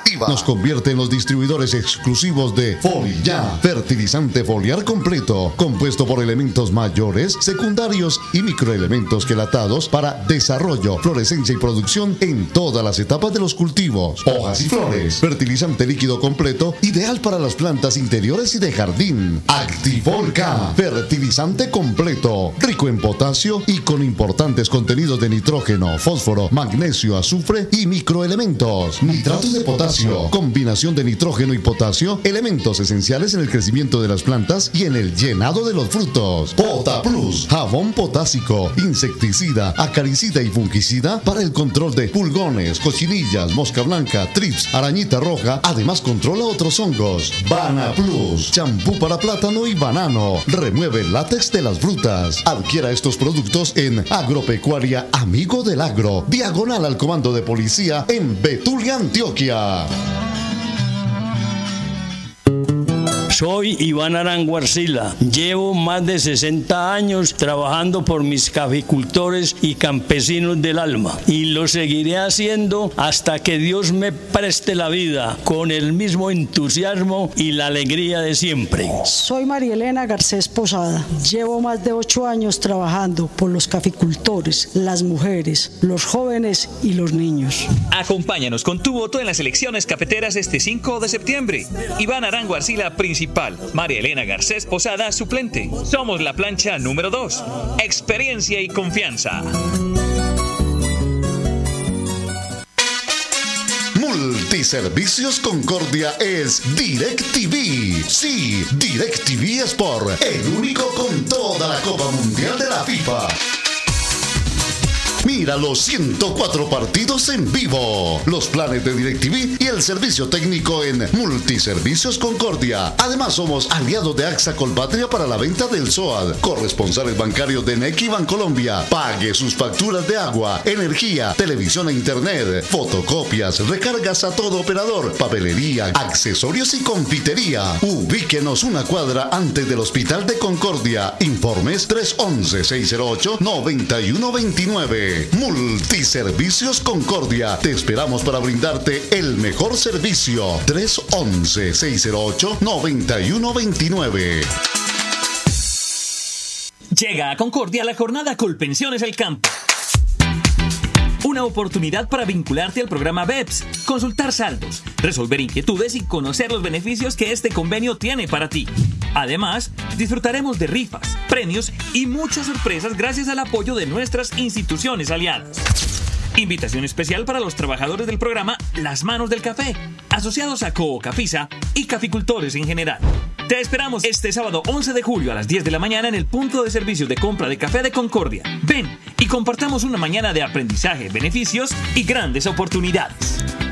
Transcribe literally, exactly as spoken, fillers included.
Activa nos convierte en los distribuidores exclusivos de Foliar, fertilizante foliar completo, compuesto por elementos mayores, secundarios y microelementos quelatados para desarrollo, florescencia y producción en todas las etapas de los cultivos, hojas y flores. Fertilizante líquido completo, ideal para las plantas interiores y de jardín. Activolca, fertilizante completo, rico en potasio y con importantes contenidos de nitrógeno, fósforo, magnesio, azufre y microelementos. Nitratos de potasio, combinación de nitrógeno y potasio, elementos esenciales en el crecimiento de las plantas y en el llenado de los frutos. Pota Plus, jabón potásico, insecticida, acaricida y fungicida para el control de pulgones, cochinillas, mosca blanca, trips, arañita roja. Además controla otros hongos. Bana Plus, champú para plátano y banano, remueve el látex de las frutas. Adquiera estos productos en Agropecuaria Amigo del Agro, diagonal al comando de policía en Betulia, Antioquia. Soy Iván Arango Arcila. Llevo más de sesenta años trabajando por mis caficultores y campesinos del alma y lo seguiré haciendo hasta que Dios me preste la vida con el mismo entusiasmo y la alegría de siempre. Soy María Elena Garcés Posada. Llevo más de ocho años trabajando por los caficultores, las mujeres, los jóvenes y los niños. Acompáñanos con tu voto en las elecciones cafeteras este cinco de septiembre. Iván Arango Arcila, principal. María Elena Garcés Posada, suplente. Somos la plancha número dos. Experiencia y confianza. Multiservicios Concordia es DirecTV. Sí, DirecTV Sport, el único con toda la Copa Mundial de la FIFA. Mira los ciento cuatro partidos en vivo, los planes de DirecTV y el servicio técnico en Multiservicios Concordia. Además somos aliados de AXA Colpatria para la venta del S O A D, corresponsales bancarios de Nequi Bancolombia. Pague sus facturas de agua, energía, televisión e internet, fotocopias, recargas a todo operador, papelería, accesorios y confitería. Ubíquenos una cuadra antes del Hospital de Concordia. Informes tres once, seis cero ocho, noventa y uno veintinueve. Multiservicios Concordia. Te esperamos para brindarte el mejor servicio. tres once, seis cero ocho, noventa y uno veintinueve. Llega a Concordia la jornada Colpensiones El Campo. Una oportunidad para vincularte al programa B E P S, consultar saldos, resolver inquietudes y conocer los beneficios que este convenio tiene para ti. Además, disfrutaremos de rifas, premios y muchas sorpresas gracias al apoyo de nuestras instituciones aliadas. Invitación especial para los trabajadores del programa Las Manos del Café, asociados a Coocafisa y caficultores en general. Te esperamos este sábado once de julio a las diez de la mañana en el punto de servicio de compra de café de Concordia. Ven y compartamos una mañana de aprendizaje, beneficios y grandes oportunidades.